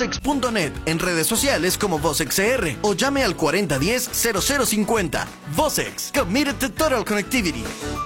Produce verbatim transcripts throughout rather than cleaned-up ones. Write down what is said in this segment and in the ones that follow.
vocex punto net, en redes sociales como VozexCR o llame al cuarenta diez cero cero cincuenta. Vocex, committed to total connectivity.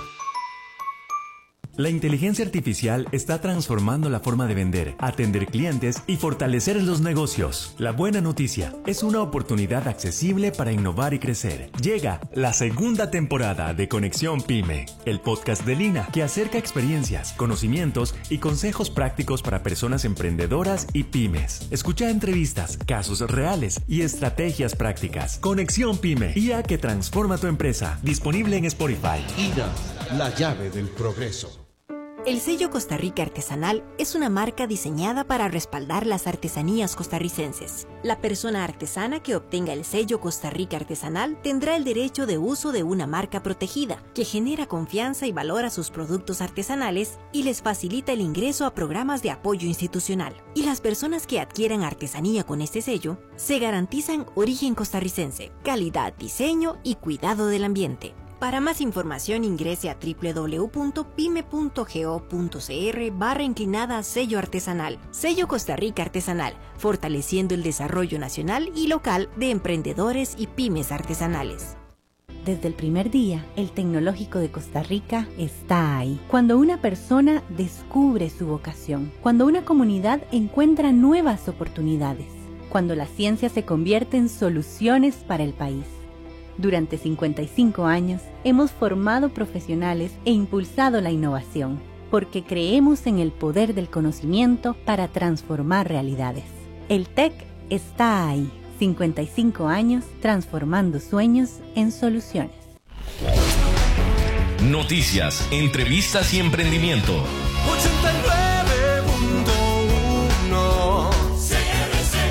La inteligencia artificial está transformando la forma de vender, atender clientes y fortalecer los negocios. La buena noticia es una oportunidad accesible para innovar y crecer. Llega la segunda temporada de Conexión Pyme, el podcast de Lina que acerca experiencias, conocimientos y consejos prácticos para personas emprendedoras y pymes. Escucha entrevistas, casos reales y estrategias prácticas. Conexión Pyme, I A que transforma tu empresa. Disponible en Spotify. I A, la llave del progreso. El sello Costa Rica Artesanal es una marca diseñada para respaldar las artesanías costarricenses. La persona artesana que obtenga el sello Costa Rica Artesanal tendrá el derecho de uso de una marca protegida, que genera confianza y valora sus productos artesanales y les facilita el ingreso a programas de apoyo institucional. Y las personas que adquieran artesanía con este sello se garantizan origen costarricense, calidad, diseño y cuidado del ambiente. Para más información ingrese a doble u doble u doble u punto pyme punto go punto cr barra inclinada sello artesanal. Sello Costa Rica Artesanal, fortaleciendo el desarrollo nacional y local de emprendedores y pymes artesanales. Desde el primer día, el Tecnológico de Costa Rica está ahí. Cuando una persona descubre su vocación, cuando una comunidad encuentra nuevas oportunidades, cuando la ciencia se convierte en soluciones para el país. Durante cincuenta y cinco años, hemos formado profesionales e impulsado la innovación, porque creemos en el poder del conocimiento para transformar realidades. El T E C está ahí, cincuenta y cinco años transformando sueños en soluciones. Noticias, entrevistas y emprendimiento. ochenta y nueve punto uno C R C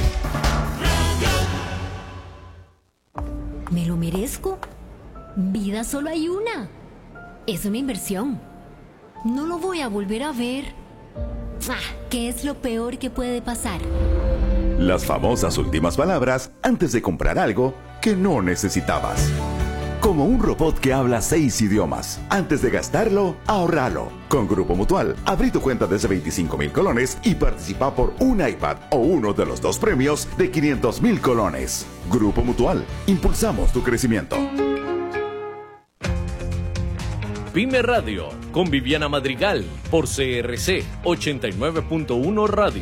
Radio. ¿Me lo merezco? Vida solo hay una. Es una inversión. No lo voy a volver a ver. Ah, ¿qué es lo peor que puede pasar? Las famosas últimas palabras antes de comprar algo que no necesitabas. Como un robot que habla seis idiomas. Antes de gastarlo, ahorralo. Con Grupo Mutual, abrí tu cuenta desde veinticinco mil colones y participa por un iPad o uno de los dos premios de quinientos mil colones. Grupo Mutual, impulsamos tu crecimiento. Pyme Radio, con Viviana Madrigal, por C R C ochenta y nueve punto uno Radio.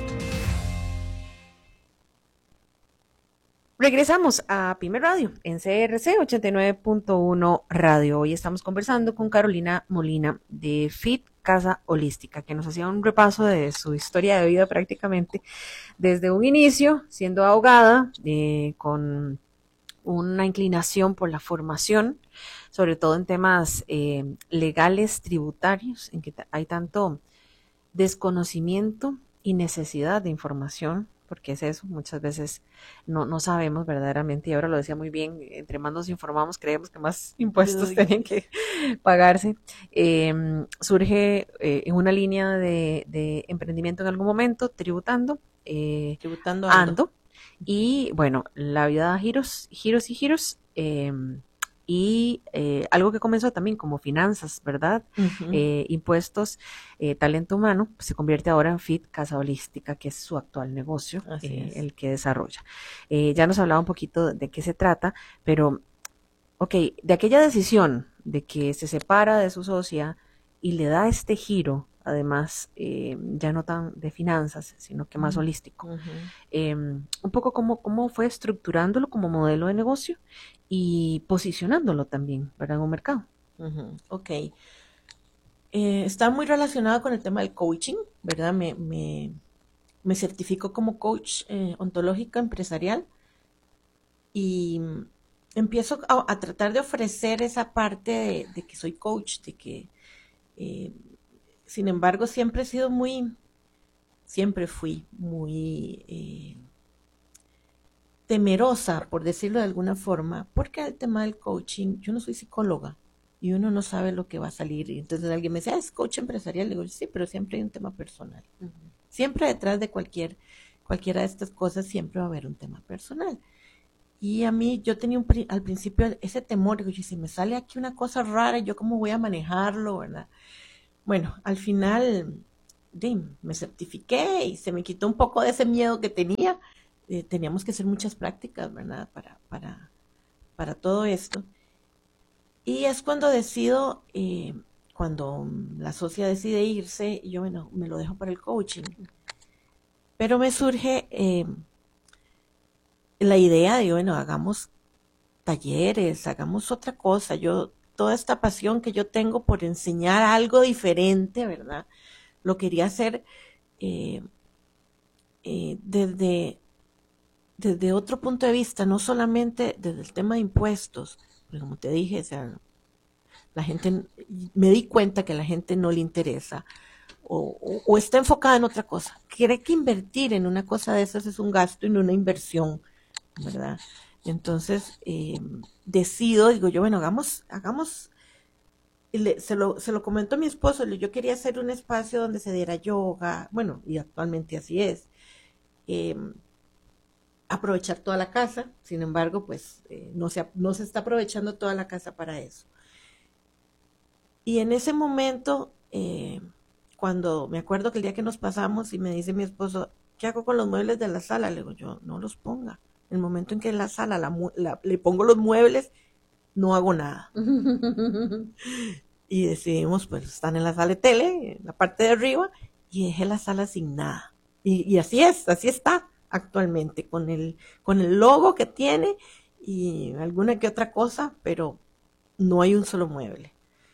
Regresamos a Pyme Radio en C R C ochenta y nueve punto uno Radio. Hoy estamos conversando con Carolina Molina de Fit Casa Holística, que nos hacía un repaso de su historia de vida prácticamente desde un inicio, siendo abogada, eh, con una inclinación por la formación, sobre todo en temas eh, legales, tributarios, en que hay tanto desconocimiento y necesidad de información, porque es eso, muchas veces no, no sabemos verdaderamente, y ahora lo decía muy bien, entre más nos informamos, creemos que más impuestos tienen que pagarse. Eh, surge eh, en una línea de, de emprendimiento en algún momento, tributando, eh, tributando ando. ando, y bueno, la vida da giros, giros y giros, eh, y eh, algo que comenzó también como finanzas, ¿verdad? Uh-huh. Eh, impuestos, eh, talento humano, pues se convierte ahora en Fit Casa Holística, que es su actual negocio, eh, el que desarrolla. Eh, ya nos hablaba un poquito de qué se trata, pero, ok, de aquella decisión de que se separa de su socia y le da este giro, además, eh, ya no tan de finanzas, sino que más uh-huh. holístico. Uh-huh. Eh, un poco cómo, cómo fue estructurándolo como modelo de negocio y posicionándolo también para un mercado. Uh-huh. Ok. Eh, está muy relacionado con el tema del coaching, ¿verdad? Me, me, me certifico como coach eh, ontológica empresarial y empiezo a, a tratar de ofrecer esa parte de, de que soy coach, de que... Eh, sin embargo, siempre he sido muy, siempre fui muy eh, temerosa, por decirlo de alguna forma, porque el tema del coaching, yo no soy psicóloga y uno no sabe lo que va a salir. Y entonces alguien me dice, ah, es coach empresarial. Le digo, sí, pero siempre hay un tema personal. Uh-huh. Siempre detrás de cualquier, cualquiera de estas cosas siempre va a haber un tema personal. Y a mí, yo tenía un, al principio ese temor, digo, si me sale aquí una cosa rara, ¿yo cómo voy a manejarlo, verdad? Bueno, al final de, me certifiqué y se me quitó un poco de ese miedo que tenía. Eh, teníamos que hacer muchas prácticas, ¿verdad? Para, para, para todo esto. Y es cuando decido, eh, cuando la socia decide irse, yo, bueno, me lo dejo para el coaching. Pero me surge eh, la idea de, bueno, hagamos talleres, hagamos otra cosa. Yo, toda esta pasión que yo tengo por enseñar algo diferente, ¿verdad? Lo quería hacer eh, eh, desde, desde otro punto de vista, no solamente desde el tema de impuestos, porque como te dije, o sea, la gente, me di cuenta que a la gente no le interesa o, o, o está enfocada en otra cosa. Cree que invertir en una cosa de esas es un gasto y no una inversión, ¿verdad? Entonces, eh, decido, digo yo, bueno, hagamos, hagamos, y le, se, lo, se lo comentó a mi esposo, yo quería hacer un espacio donde se diera yoga, bueno, y actualmente así es, eh, aprovechar toda la casa, sin embargo, pues eh, no, se, no se está aprovechando toda la casa para eso. Y en ese momento, eh, cuando me acuerdo que el día que nos pasamos y me dice mi esposo, ¿qué hago con los muebles de la sala? Le digo yo, no los ponga. El momento en que en la sala la, la, le pongo los muebles, no hago nada. Y decidimos, pues están en la sala de tele, en la parte de arriba, y dejé la sala sin nada. Y, y así es, así está actualmente, con el, con el logo que tiene y alguna que otra cosa, pero no hay un solo mueble.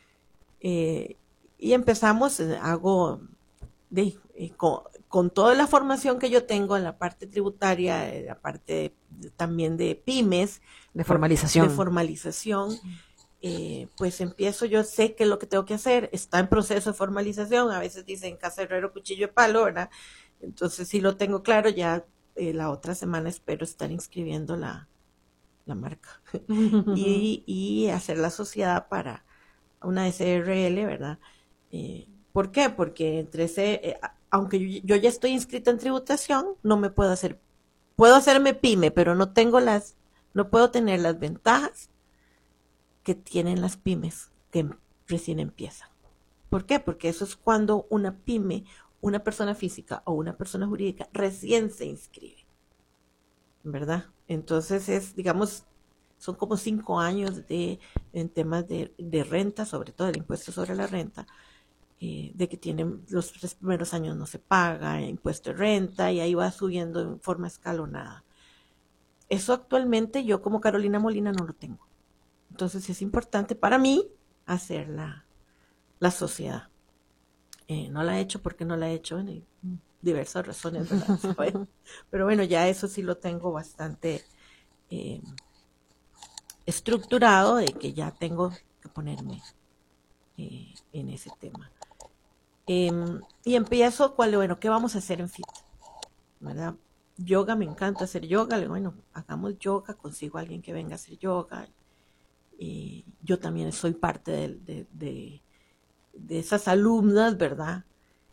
Eh, y empezamos, eh, hago de, eh, con, con toda la formación que yo tengo en la parte tributaria, en la parte de, también de pymes, de formalización, de formalización eh, pues empiezo, yo sé qué es lo que tengo que hacer, está en proceso de formalización, a veces dicen casa herrero, cuchillo de palo, ¿verdad? Entonces si lo tengo claro, ya eh, la otra semana espero estar inscribiendo la, la marca y, y hacer la sociedad para una S R L, ¿verdad? Eh, ¿Por qué? Porque entre ese, eh, aunque yo, yo ya estoy inscrita en tributación, no me puedo hacer, puedo hacerme pyme, pero no tengo las, no puedo tener las ventajas que tienen las pymes que recién empiezan. ¿Por qué? Porque eso es cuando una pyme, una persona física o una persona jurídica recién se inscribe, ¿verdad? Entonces es, digamos, son como cinco años de, en temas de, de renta, sobre todo el impuesto sobre la renta, eh, de que tienen los tres primeros años no se paga, impuesto de renta, y ahí va subiendo en forma escalonada. Eso actualmente yo como Carolina Molina no lo tengo. Entonces es importante para mí hacer la, la sociedad. Eh, no la he hecho porque no la he hecho en diversas razones, ¿verdad? Pero bueno, ya eso sí lo tengo bastante eh, estructurado, de que ya tengo que ponerme eh, en ese tema. Eh, y empiezo, ¿cuál, bueno, ¿qué vamos a hacer en Fit? ¿Verdad? Yoga, me encanta hacer yoga. Bueno, hagamos yoga, consigo a alguien que venga a hacer yoga. Eh, yo también soy parte de, de, de, de esas alumnas, ¿verdad?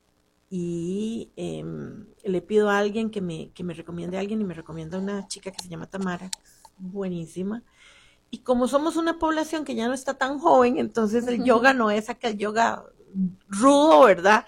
Y eh, le pido a alguien que me, que me recomiende a alguien y me recomienda una chica que se llama Tamara, que es buenísima. Y como somos una población que ya no está tan joven, entonces el yoga no es aquel yoga rudo, ¿verdad?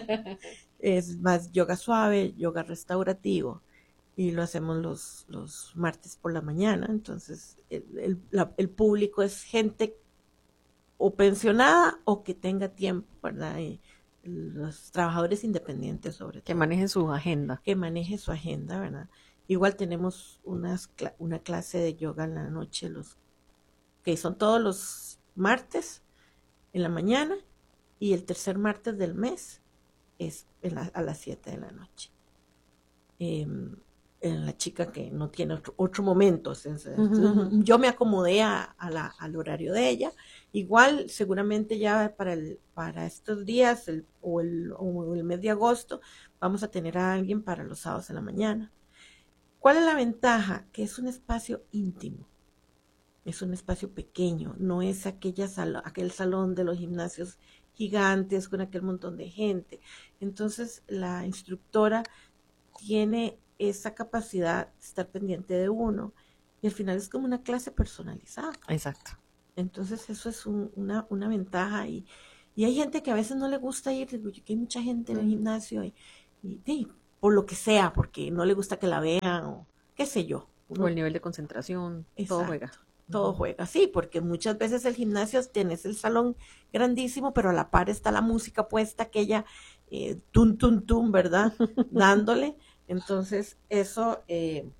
Es más yoga suave, yoga restaurativo. Y lo hacemos los, los martes por la mañana. Entonces el, el, la, el público es gente o pensionada o que tenga tiempo, ¿verdad? Y los trabajadores independientes sobre todo. Que maneje su agenda. Que maneje su agenda, ¿verdad? Igual tenemos unas, una clase de yoga en la noche, los que son todos los martes en la mañana, y el tercer martes del mes es en la, a las siete de la noche. Eh, en la chica que no tiene otro, otro momento. Entonces, uh-huh. Yo me acomodé a, a la, al horario de ella. Igual, seguramente ya para, el, para estos días el, o, el, o el mes de agosto vamos a tener a alguien para los sábados en la mañana. ¿Cuál es la ventaja? Que es un espacio íntimo. Es un espacio pequeño. No es aquella sal, aquel salón de los gimnasios gigantes con aquel montón de gente. Entonces, la instructora tiene esa capacidad de estar pendiente de uno, y al final es como una clase personalizada. Exacto. Entonces eso es un, una, una ventaja, y Y hay gente que a veces no le gusta ir, que hay mucha gente en el gimnasio y, y, y por lo que sea, porque no le gusta que la vean o qué sé yo. Uno, o el nivel de concentración, exacto, todo juega. Todo juega, sí, porque muchas veces el gimnasio tenés el salón grandísimo, pero a la par está la música puesta, aquella eh, tum, tum, tum, ¿verdad? Dándole. Entonces, eso eh,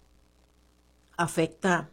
afecta,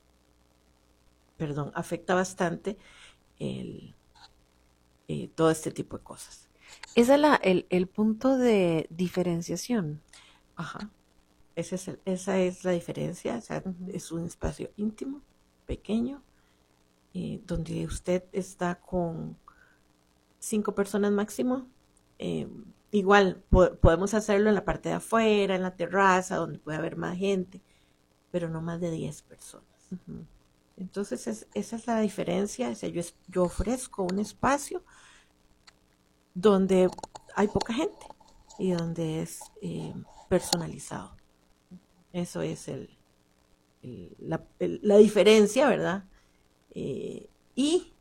perdón, afecta bastante el, eh, todo este tipo de cosas. Ese es la, el, el punto de diferenciación. Ajá. Ese es el, esa es la diferencia, o sea, uh-huh. Es un espacio íntimo, pequeño, eh, donde usted está con cinco personas máximo. Eh, igual po- podemos hacerlo en la parte de afuera, en la terraza, donde puede haber más gente, pero no más de diez personas. Uh-huh. Entonces es, esa es la diferencia. O sea, yo, es, yo ofrezco un espacio donde hay poca gente y donde es eh, personalizado. Eso es el, el, la, el, la diferencia, ¿verdad? Eh, y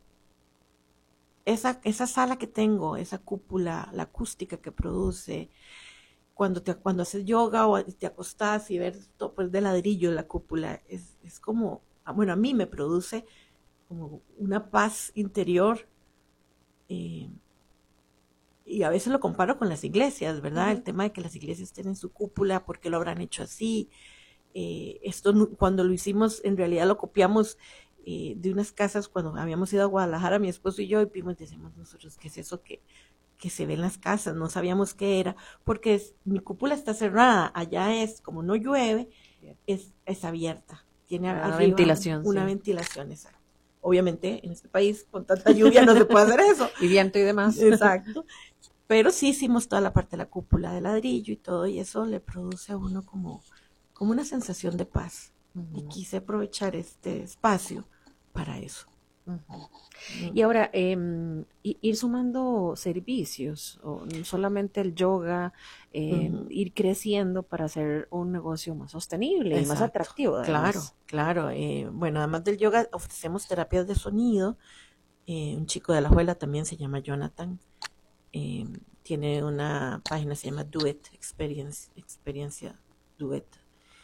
esa, esa sala que tengo, esa cúpula, la acústica que produce, cuando, te, cuando haces yoga o te acostás y ves todo pues, de ladrillo la cúpula, es, es como, bueno, a mí me produce como una paz interior. Eh, y a veces lo comparo con las iglesias, ¿verdad? Uh-huh. El tema de que las iglesias tienen su cúpula, ¿por qué lo habrán hecho así? Eh, esto cuando lo hicimos, en realidad lo copiamos eh, de unas casas cuando habíamos ido a Guadalajara, mi esposo y yo, y vimos, decimos nosotros, ¿qué es eso que, que se ve en las casas? No sabíamos qué era, porque es, mi cúpula está cerrada, allá es, como no llueve, es, es abierta, tiene una arriba ventilación, una sí. ventilación, exacto. Obviamente, en este país, con tanta lluvia no se puede hacer eso. Y viento y demás. Exacto. Pero sí hicimos toda la parte de la cúpula de ladrillo y todo, y eso le produce a uno como, como una sensación de paz. Uh-huh. Y quise aprovechar este espacio para eso. Uh-huh. Uh-huh. Y ahora, eh, ir sumando servicios, o solamente el yoga, eh, uh-huh. ir creciendo para hacer un negocio más sostenible. Exacto. Y más atractivo. Además. Claro, claro. Eh, bueno, además del yoga, ofrecemos terapias de sonido. Eh, un chico de la Alajuela también se llama Jonathan. Eh, tiene una página, se llama Do It, Experience, Experiencia Do It.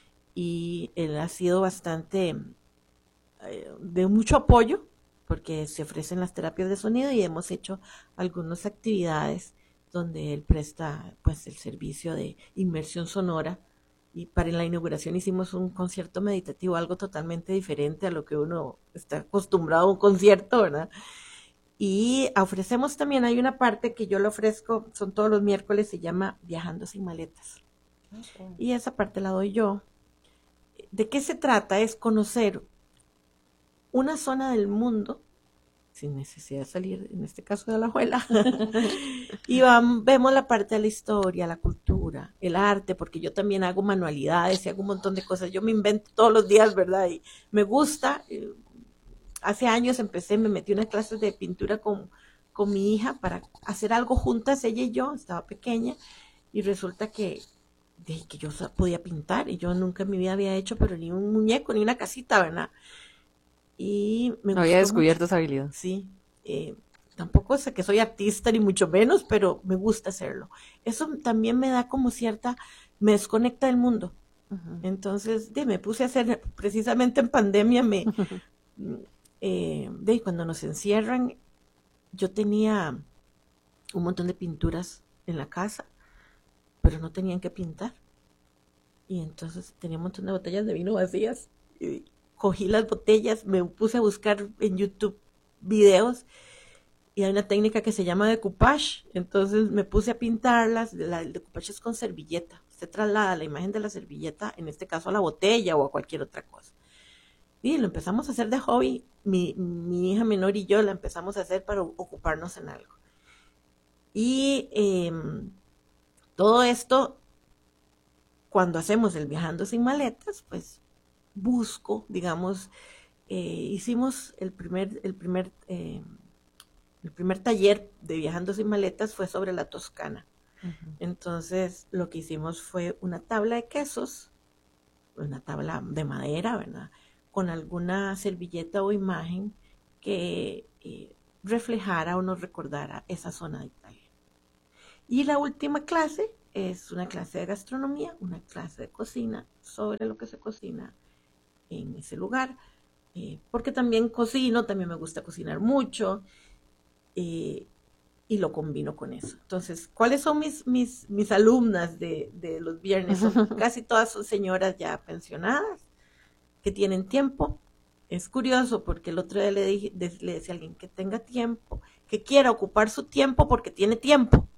Y él ha sido bastante eh, de mucho apoyo, porque se ofrecen las terapias de sonido y hemos hecho algunas actividades donde él presta pues el servicio de inmersión sonora. Y para la inauguración hicimos un concierto meditativo, algo totalmente diferente a lo que uno está acostumbrado a un concierto, ¿verdad? Y ofrecemos también, hay una parte que yo le ofrezco, son todos los miércoles, se llama Viajando sin maletas. Okay. Y esa parte la doy yo. ¿De qué se trata? Es conocer una zona del mundo, sin necesidad de salir, en este caso de Alajuela, y vamos, vemos la parte de la historia, la cultura, el arte, porque yo también hago manualidades y hago un montón de cosas. Yo me invento todos los días, ¿verdad? Y me gusta. Eh, Hace años empecé, me metí unas clases de pintura con, con mi hija para hacer algo juntas, ella y yo, estaba pequeña, y resulta que, de, que yo podía pintar, y yo nunca en mi vida había hecho, pero ni un muñeco, ni una casita, ¿verdad? Y me no había descubierto mucho. Esa habilidad. Sí, eh, tampoco sé que soy artista, ni mucho menos, pero me gusta hacerlo. Eso también me da como cierta, me desconecta del mundo. Uh-huh. Entonces, de, me puse a hacer, precisamente en pandemia, me... Eh, de cuando nos encierran, yo tenía un montón de pinturas en la casa, pero no tenían que pintar. Y entonces tenía un montón de botellas de vino vacías. Y cogí las botellas, me puse a buscar en YouTube videos y hay una técnica que se llama decoupage. Entonces me puse a pintarlas. La, el decoupage es con servilleta. Usted traslada la imagen de la servilleta, en este caso a la botella o a cualquier otra cosa. Y lo empezamos a hacer de hobby, mi, mi hija menor y yo la empezamos a hacer para ocuparnos en algo. Y eh, todo esto, cuando hacemos el Viajando sin maletas, pues busco, digamos, eh, hicimos el primer, el primer, eh, el primer taller de Viajando sin maletas fue sobre la Toscana. Uh-huh. Entonces, lo que hicimos fue una tabla de quesos, una tabla de madera, ¿verdad?, con alguna servilleta o imagen que eh, reflejara o nos recordara esa zona de Italia. Y la última clase es una clase de gastronomía, una clase de cocina sobre lo que se cocina en ese lugar, eh, porque también cocino, también me gusta cocinar mucho, eh, y lo combino con eso. Entonces, ¿cuáles son mis, mis, mis alumnas de, de los viernes? Son, casi todas son señoras ya pensionadas, que tienen tiempo. Es curioso porque el otro día le, dije, le decía a alguien que tenga tiempo, que quiera ocupar su tiempo porque tiene tiempo.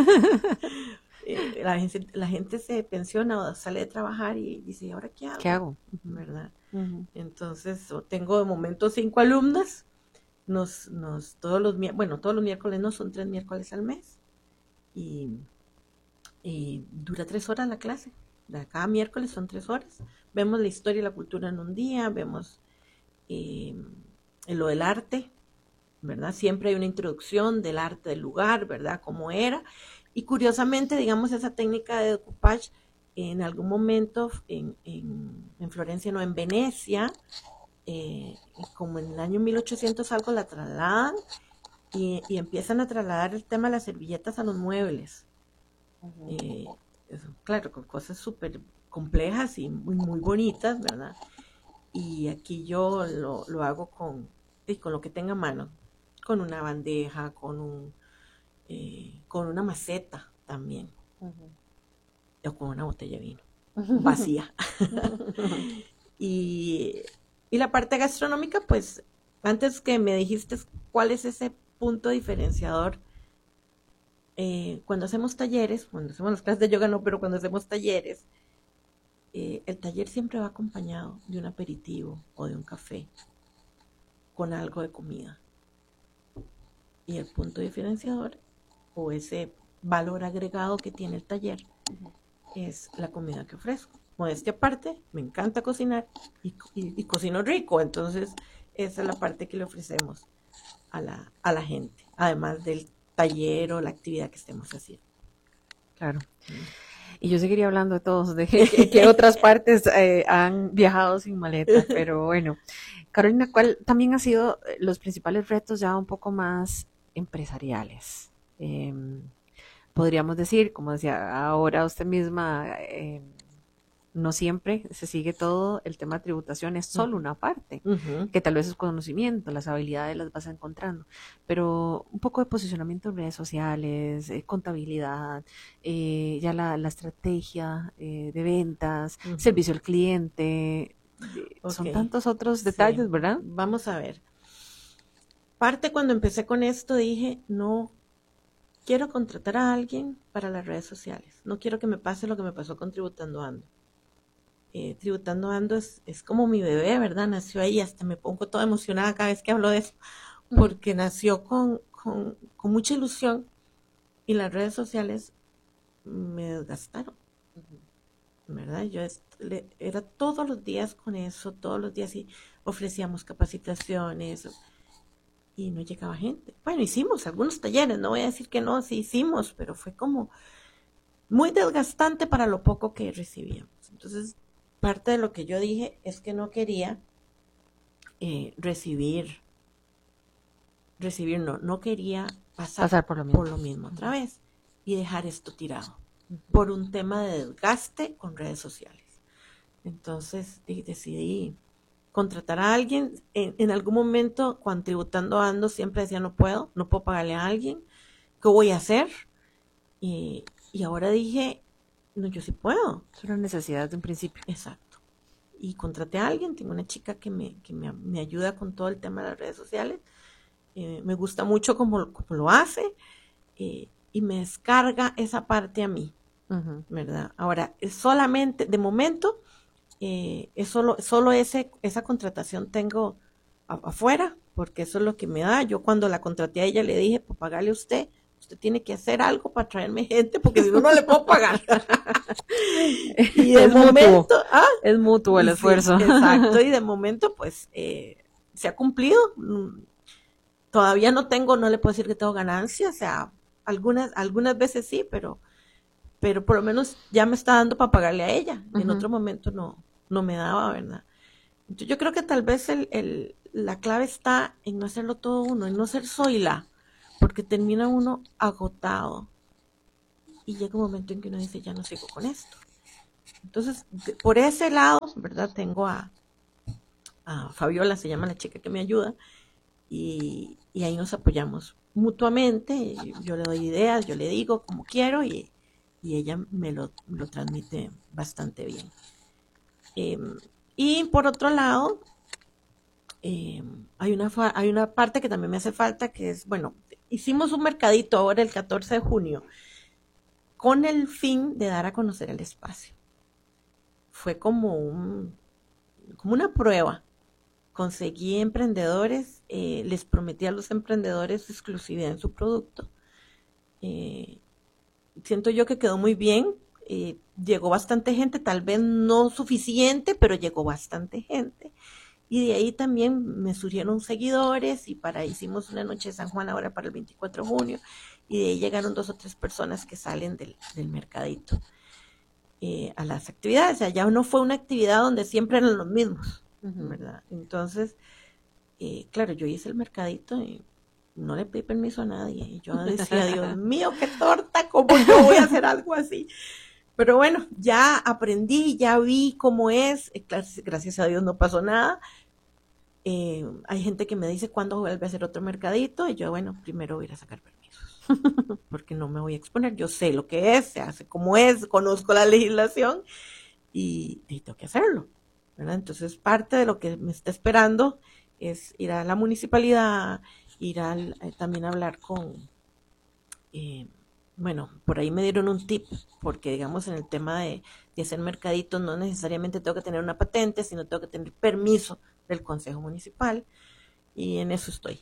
eh, la, gente, la gente se pensiona o sale de trabajar y dice, ¿y ahora qué hago? ¿Qué hago? ¿Verdad? Uh-huh. Entonces, tengo de momento cinco alumnas. Nos, nos, todos los, bueno, todos los miércoles no, son tres miércoles al mes. Y, y dura tres horas la clase. Cada miércoles son tres horas. Vemos la historia y la cultura en un día, vemos eh, lo del arte, ¿verdad? Siempre hay una introducción del arte del lugar, ¿verdad? Cómo era. Y curiosamente, digamos, esa técnica de decoupage, en algún momento en, en, en Florencia, no, en Venecia, eh, como en el año mil ochocientos algo, la trasladan y, y empiezan a trasladar el tema de las servilletas a los muebles. Uh-huh. Eh, eso, claro, con cosas súper complejas y muy, muy bonitas, ¿verdad? Y aquí yo lo, lo hago con, con lo que tenga a mano, con una bandeja, con un eh, con una maceta también, uh-huh. o con una botella de vino vacía. y, y la parte gastronómica, pues, antes que me dijiste cuál es ese punto diferenciador, eh, cuando hacemos talleres, cuando hacemos las clases de yoga no, pero cuando hacemos talleres, eh, el taller siempre va acompañado de un aperitivo o de un café con algo de comida. Y el punto diferenciador o ese valor agregado que tiene el taller uh-huh. es la comida que ofrezco. Modestia aparte, me encanta cocinar y, y, y cocino rico, entonces esa es la parte que le ofrecemos a la, a la gente, además del taller o la actividad que estemos haciendo. Claro. Y yo seguiría hablando de todos, de que, que otras partes eh, han viajado sin maleta, pero bueno. Carolina, ¿cuál también han sido los principales retos ya un poco más empresariales? Eh, podríamos decir, como decía ahora usted misma, eh, no siempre se sigue todo, el tema de tributación es solo una parte, uh-huh. que tal vez es conocimiento, las habilidades las vas encontrando, pero un poco de posicionamiento en redes sociales, eh, contabilidad, eh, ya la, la estrategia eh, de ventas, uh-huh. servicio al cliente, okay. son tantos otros detalles, sí. ¿verdad? Vamos a ver. Parte cuando empecé con esto dije, no quiero contratar a alguien para las redes sociales, no quiero que me pase lo que me pasó con Tributando Ando. Eh, Tributando Ando es, es como mi bebé, ¿verdad? Nació ahí, hasta me pongo toda emocionada cada vez que hablo de eso, porque nació con, con, con mucha ilusión y las redes sociales me desgastaron, ¿verdad? Yo est- le, era todos los días con eso, todos los días y ofrecíamos capacitaciones y no llegaba gente. Bueno, hicimos algunos talleres, no voy a decir que no, sí hicimos, pero fue como muy desgastante para lo poco que recibíamos. Entonces, parte de lo que yo dije es que no quería eh, recibir, recibir no, no quería pasar, pasar por, lo mismo. por lo mismo otra vez y dejar esto tirado uh-huh. por un tema de desgaste con redes sociales. Entonces decidí contratar a alguien. En, en algún momento, cuando Tributando Ando, siempre decía no puedo, no puedo pagarle a alguien, ¿qué voy a hacer? Y, y ahora dije, no, yo sí puedo. Es una necesidad de un principio. Exacto. Y contraté a alguien, tengo una chica que me, que me, me ayuda con todo el tema de las redes sociales. Eh, me gusta mucho cómo, cómo lo hace eh, y me descarga esa parte a mí, uh-huh. ¿verdad? Ahora, es solamente, de momento, eh, es solo, solo ese, esa contratación tengo a, afuera, porque eso es lo que me da. Yo cuando la contraté a ella le dije, pues pagarle a usted. Usted tiene que hacer algo para traerme gente, porque si no, no le puedo pagar. y de es momento, mutuo. ¿ah? Es mutuo el sí, esfuerzo. Exacto, y de momento, pues, eh, se ha cumplido. Todavía no tengo, no le puedo decir que tengo ganancias, o sea, algunas, algunas veces sí, pero, pero por lo menos ya me está dando para pagarle a ella. Uh-huh. En otro momento no, no me daba, ¿verdad? Yo creo que tal vez el, el, la clave está en no hacerlo todo uno, en no ser Zoila, porque termina uno agotado y llega un momento en que uno dice, ya no sigo con esto. Entonces, de, por ese lado, ¿verdad? Tengo a, a Fabiola, se llama la chica que me ayuda, y, y ahí nos apoyamos mutuamente. Yo le doy ideas, yo le digo como quiero y, y ella me lo, lo transmite bastante bien. Eh, y por otro lado, eh, hay, una, hay una parte que también me hace falta, que es, bueno, hicimos un mercadito ahora el catorce de junio con el fin de dar a conocer el espacio. Fue como, un, como una prueba. Conseguí emprendedores, eh, les prometí a los emprendedores exclusividad en su producto. Eh, siento yo que quedó muy bien. Eh, llegó bastante gente, tal vez no suficiente, pero llegó bastante gente. Y de ahí también me surgieron seguidores y para hicimos una noche de San Juan ahora para el veinticuatro de junio. Y de ahí llegaron dos o tres personas que salen del, del mercadito eh, a las actividades. O sea, ya no fue una actividad donde siempre eran los mismos, uh-huh. ¿verdad? Entonces, eh, claro, yo hice el mercadito y no le pedí permiso a nadie. Y yo decía, Dios mío, qué torta, ¿cómo yo voy a hacer algo así? Pero bueno, ya aprendí, ya vi cómo es. Gracias a Dios no pasó nada. Eh, hay gente que me dice cuándo vuelve a hacer otro mercadito. Y yo, bueno, primero voy a ir a sacar permisos. Porque no me voy a exponer. Yo sé lo que es, se hace como es, conozco la legislación. Y, y tengo que hacerlo, ¿verdad? Entonces, parte de lo que me está esperando es ir a la municipalidad, ir al, eh, también a hablar con... Eh, Bueno, por ahí me dieron un tip, porque digamos en el tema de, de hacer mercaditos no necesariamente tengo que tener una patente, sino tengo que tener permiso del Consejo Municipal, y en eso estoy.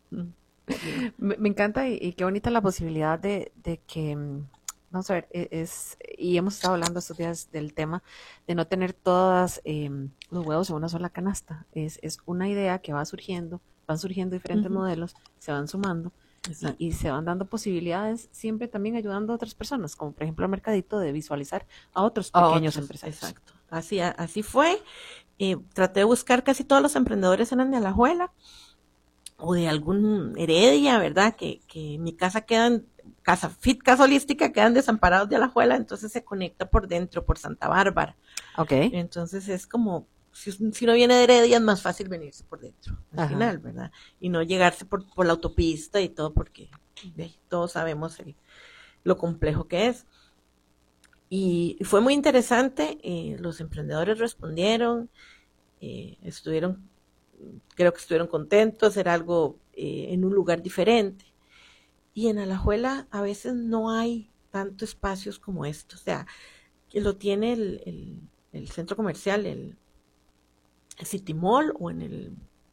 Me, me encanta y, y qué bonita la posibilidad de, de que, vamos a ver, es, y hemos estado hablando estos días del tema de no tener todos eh, los huevos en una sola canasta. Es, es una idea que va surgiendo, van surgiendo diferentes uh-huh. modelos, se van sumando. Y, y se van dando posibilidades, siempre también ayudando a otras personas, como por ejemplo el mercadito, de visualizar a otros pequeños a otros, empresarios. Exacto, así, así fue. Eh, traté de buscar, casi todos los emprendedores eran de Alajuela o de algún Heredia, ¿verdad? Que, que en mi casa quedan, casa Fit, Casa Holística, quedan desamparados de Alajuela, entonces se conecta por dentro, por Santa Bárbara. Okay. Entonces es como... Si, si uno viene de Heredia es más fácil venirse por dentro, al Ajá. final, ¿verdad? Y no llegarse por, por la autopista y todo, porque ¿ve? Todos sabemos el, lo complejo que es. Y fue muy interesante, eh, los emprendedores respondieron, eh, estuvieron, creo que estuvieron contentos, era algo eh, en un lugar diferente. Y en Alajuela a veces no hay tanto espacios como estos, o sea, que lo tiene el, el, el centro comercial, el el City Mall o en el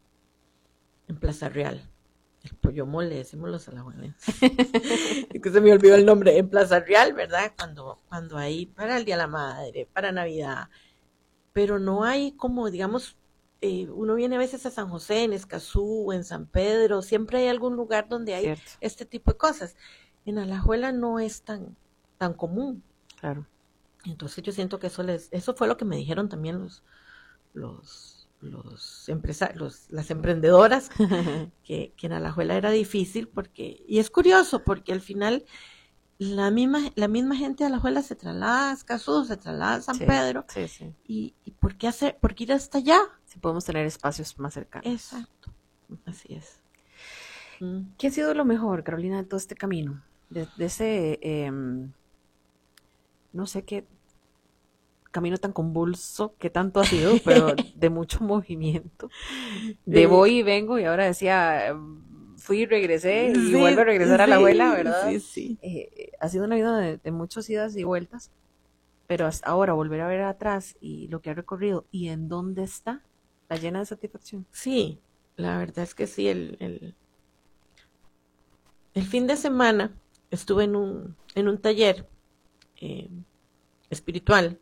en Plaza Real. El Pollo Mall le decimos los alajuelenses. Que se me olvidó el nombre. En Plaza Real, ¿verdad? Cuando, cuando hay para el Día de la Madre, para Navidad. Pero no hay como, digamos, eh, uno viene a veces a San José, en Escazú, en San Pedro, siempre hay algún lugar donde hay Cierto. Este tipo de cosas. En Alajuela no es tan, tan común. Claro. Entonces yo siento que eso les, eso fue lo que me dijeron también los, los los empresarios, las emprendedoras, que, que en Alajuela era difícil, porque, y es curioso, porque al final la misma, la misma gente de Alajuela se traslada a Escazú, se traslada a San sí, Pedro, sí, sí. Y, y ¿por qué hacer, por qué ir hasta allá? Si podemos tener espacios más cercanos. Exacto, así es. Mm. ¿Qué ha sido lo mejor, Carolina, de todo este camino? De, de ese, eh, no sé qué, camino tan convulso que tanto ha sido, pero de mucho movimiento, de voy y vengo, y ahora decía, fui y regresé, y sí, vuelvo a regresar sí, a la abuela, ¿verdad? Sí, sí. Eh, ha sido una vida de, de muchas idas y vueltas, pero hasta ahora volver a ver atrás y lo que ha recorrido y en dónde está, la llena de satisfacción. Sí, la verdad es que sí, el, el, el fin de semana estuve en un, en un taller eh, espiritual.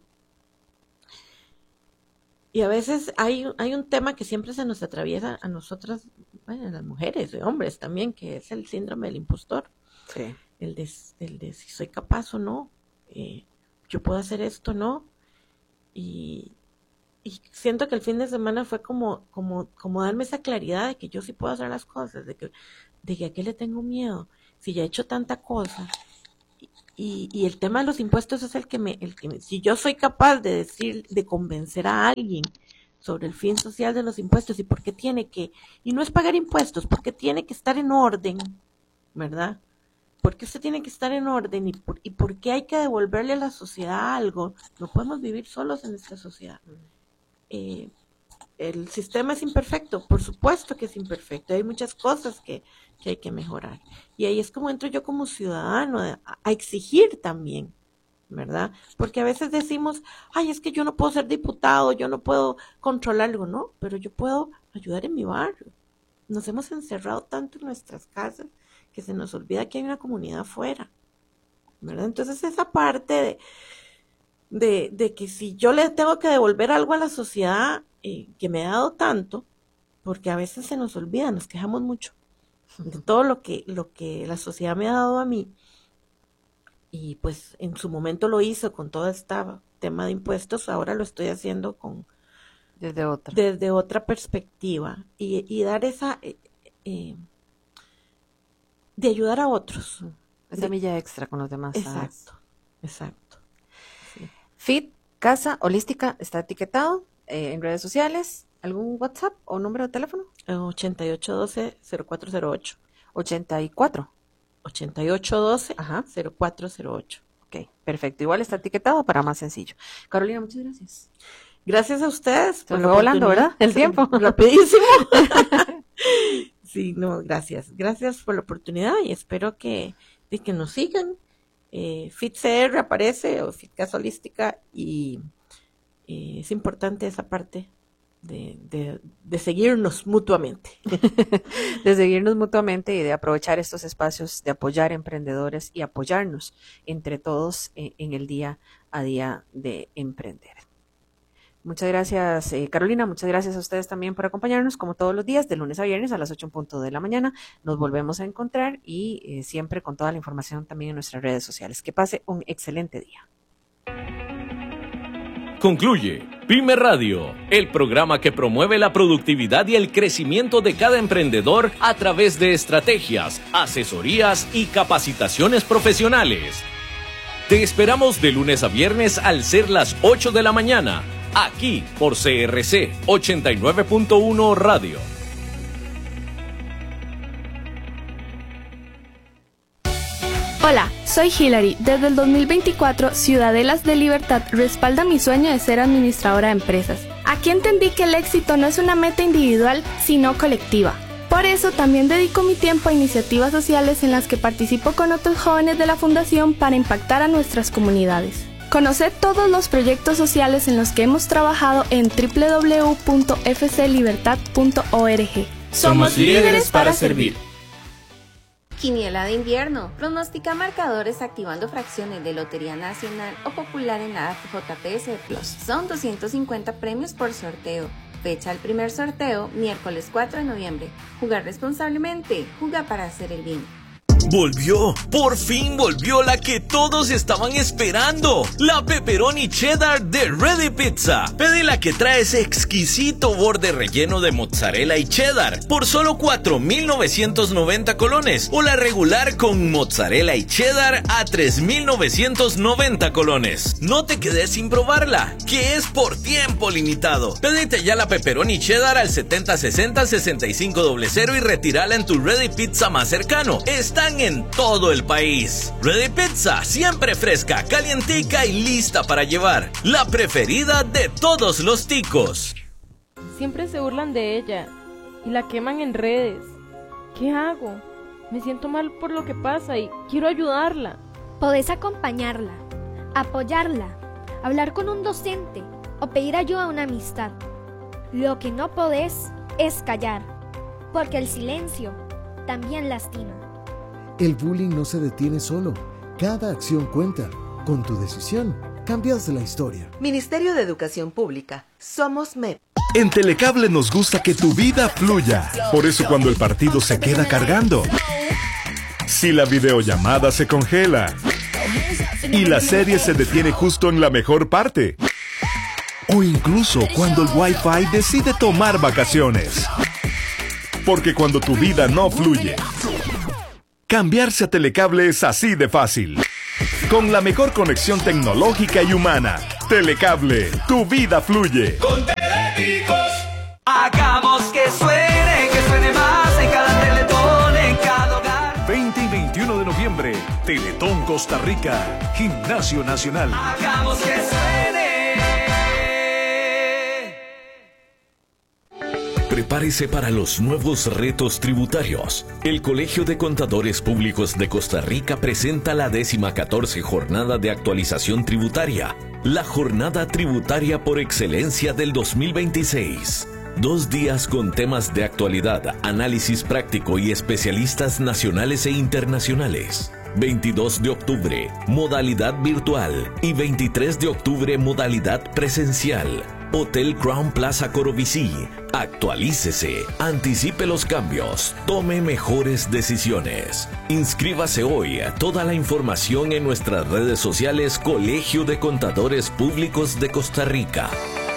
Y a veces hay, hay un tema que siempre se nos atraviesa a nosotras, bueno, a las mujeres y hombres también, que es el síndrome del impostor. Sí. El de, el de si soy capaz o no, eh, yo puedo hacer esto o no. Y, y siento que el fin de semana fue como, como, como darme esa claridad de que yo sí puedo hacer las cosas, de que, de que a qué le tengo miedo, si ya he hecho tanta cosa. Y, y el tema de los impuestos es el que me, el que me, si yo soy capaz de decir, de convencer a alguien sobre el fin social de los impuestos y por qué tiene que, y no es pagar impuestos, porque tiene que estar en orden, ¿verdad? Porque usted tiene que estar en orden y por, y por qué hay que devolverle a la sociedad algo. No podemos vivir solos en esta sociedad. Eh, el sistema es imperfecto, por supuesto que es imperfecto, hay muchas cosas que, que hay que mejorar. Y ahí es como entro yo como ciudadano a, a exigir también, ¿verdad? Porque a veces decimos, ay, es que yo no puedo ser diputado, yo no puedo controlar algo, no, pero yo puedo ayudar en mi barrio. Nos hemos encerrado tanto en nuestras casas que se nos olvida que hay una comunidad afuera, ¿verdad? Entonces esa parte de, de, de que si yo le tengo que devolver algo a la sociedad eh, que me ha dado tanto, porque a veces se nos olvida, nos quejamos mucho de todo lo que, lo que la sociedad me ha dado a mí, y pues en su momento lo hizo con todo este tema de impuestos, ahora lo estoy haciendo con desde otra, desde otra perspectiva, y, y dar esa eh, eh, de ayudar a otros. Esa de, milla extra con los demás. Exacto, ¿sabes? exacto. Sí. Fit Casa Holística está etiquetado eh, en redes sociales. ¿Algún WhatsApp o número de teléfono? ochenta y ocho doce cero cuatro cero ocho. ochenta y cuatro. ochenta y ocho doce Ajá. cero cuatro cero ocho. Ok, perfecto. Igual está etiquetado para más sencillo. Carolina, muchas gracias. Gracias a ustedes. Se fue volando, ¿verdad? El tiempo. Rapidísimo. Sí, no, gracias. Gracias por la oportunidad y espero que, de que nos sigan. Eh, Fit C R aparece, o Fit Casa Holística, y eh, es importante esa parte de, de, de seguirnos mutuamente. De seguirnos mutuamente y de aprovechar estos espacios, de apoyar emprendedores y apoyarnos entre todos en, en el día a día de emprender. Muchas gracias, eh, Carolina. Muchas gracias a ustedes también por acompañarnos, como todos los días, de lunes a viernes a las ocho en punto de la mañana. Nos volvemos a encontrar y eh, siempre con toda la información también en nuestras redes sociales. Que pase un excelente día. Concluye Pyme Radio, el programa que promueve la productividad y el crecimiento de cada emprendedor a través de estrategias, asesorías y capacitaciones profesionales. Te esperamos de lunes a viernes al ser las ocho de la mañana. Aquí por C R C ochenta y nueve punto uno Radio. Hola, soy Hilary. Desde el dos mil veinticuatro, Ciudadelas de Libertad respalda mi sueño de ser administradora de empresas. Aquí entendí que el éxito no es una meta individual, sino colectiva. Por eso también dedico mi tiempo a iniciativas sociales en las que participo con otros jóvenes de la Fundación para impactar a nuestras comunidades. Conoced todos los proyectos sociales en los que hemos trabajado en doble u doble u doble u punto f c libertad punto org. Somos líderes para servir. Quiniela de invierno. Pronostica marcadores activando fracciones de Lotería Nacional o Popular en la J P S Plus. Son doscientos cincuenta premios por sorteo. Fecha al primer sorteo, miércoles cuatro de noviembre. Jugar responsablemente. Juega para hacer el bien. Volvió, por fin volvió la que todos estaban esperando, la pepperoni cheddar de Ready Pizza. Pide la que trae ese exquisito borde relleno de mozzarella y cheddar por solo cuatro mil novecientos noventa colones, o la regular con mozzarella y cheddar a tres mil novecientos noventa colones. No te quedes sin probarla, que es por tiempo limitado. Pedite ya la pepperoni cheddar al setenta sesenta sesenta y cinco cero cero y retírala en tu Ready Pizza más cercano. Están en todo el país. Ready Pizza, siempre fresca, calientica y lista para llevar. La preferida de todos los ticos. Siempre se burlan de ella y la queman en redes. ¿Qué hago? Me siento mal por lo que pasa y quiero ayudarla. Podés acompañarla, apoyarla, hablar con un docente o pedir ayuda a una amistad. Lo que no podés es callar, porque el silencio también lastima. El bullying no se detiene solo. Cada acción cuenta. Con tu decisión, cambias la historia. Ministerio de Educación Pública. Somos M E P. En Telecable nos gusta que tu vida fluya. Por eso cuando el partido se queda cargando, si la videollamada se congela y la serie se detiene justo en la mejor parte, o incluso cuando el Wi-Fi decide tomar vacaciones. Porque cuando tu vida no fluye, cambiarse a Telecable es así de fácil. Con la mejor conexión tecnológica y humana, Telecable, tu vida fluye. Con Teleticos, hagamos que suene, que suene más en cada Teletón, en cada hogar. veinte y veintiuno de noviembre, Teletón Costa Rica, Gimnasio Nacional. Hagamos que suene. Prepárese para los nuevos retos tributarios. El Colegio de Contadores Públicos de Costa Rica presenta la décima catorce Jornada de Actualización Tributaria, la jornada tributaria por excelencia del dos mil veintiséis. Dos días con temas de actualidad, análisis práctico y especialistas nacionales e internacionales. veintidós de octubre, modalidad virtual, y veintitrés de octubre, modalidad presencial. Hotel Crown Plaza Corobicí. Actualícese, anticipe los cambios, tome mejores decisiones. Inscríbase hoy. Toda la información en nuestras redes sociales Colegio de Contadores Públicos de Costa Rica.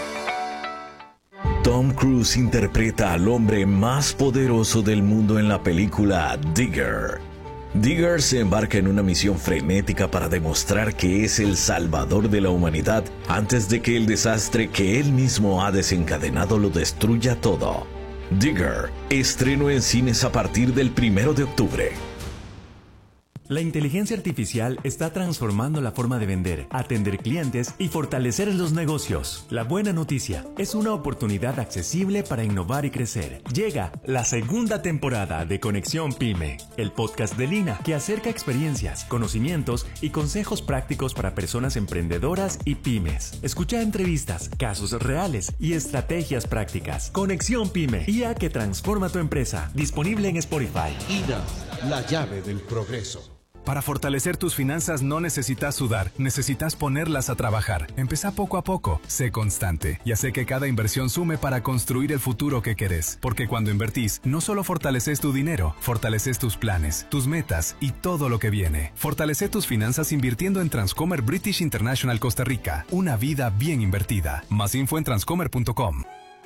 Tom Cruise interpreta al hombre más poderoso del mundo en la película Digger. Digger se embarca en una misión frenética para demostrar que es el salvador de la humanidad antes de que el desastre que él mismo ha desencadenado lo destruya todo. Digger, estreno en cines a partir del primero de octubre. La inteligencia artificial está transformando la forma de vender, atender clientes y fortalecer los negocios. La buena noticia es una oportunidad accesible para innovar y crecer. Llega la segunda temporada de Conexión Pyme, el podcast de Lina que acerca experiencias, conocimientos y consejos prácticos para personas emprendedoras y pymes. Escucha entrevistas, casos reales y estrategias prácticas. Conexión Pyme, I A que transforma tu empresa. Disponible en Spotify. I N A, la llave del progreso. Para fortalecer tus finanzas no necesitas sudar, necesitas ponerlas a trabajar. Empezá poco a poco, sé constante y hace que cada inversión sume para construir el futuro que querés. Porque cuando invertís, no solo fortaleces tu dinero, fortaleces tus planes, tus metas y todo lo que viene. Fortalece tus finanzas invirtiendo en Transcomer British International Costa Rica. Una vida bien invertida. Más info en transcomer punto com.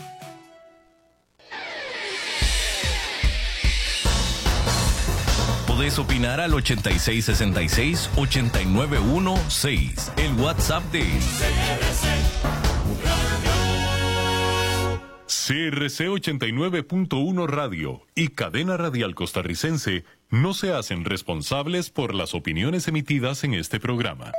Podés opinar al ochenta y seis sesenta y seis, ochenta y nueve dieciséis. El WhatsApp de C R C ochenta y nueve punto uno Radio y Cadena Radial Costarricense no se hacen responsables por las opiniones emitidas en este programa.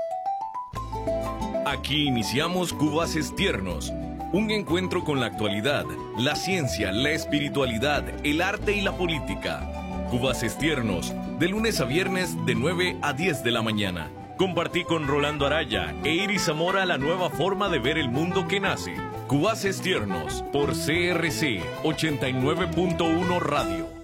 Aquí iniciamos Cubaces Tiernos, un encuentro con la actualidad, la ciencia, la espiritualidad, el arte y la política. Cubaces Tiernos, de lunes a viernes de nueve a diez de la mañana. Compartí con Rolando Araya e Iris Zamora la nueva forma de ver el mundo que nace. Cubaces Tiernos por C R C ochenta y nueve punto uno Radio.